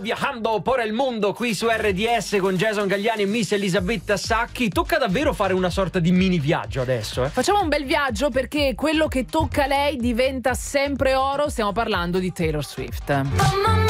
viajando por el mundo qui su RDS con Jason Galliani e Miss Elisabetta Sacchi. Tocca davvero fare una sorta di mini viaggio adesso, Facciamo un bel viaggio perché quello che tocca a lei diventa sempre oro. Stiamo parlando di Taylor Swift.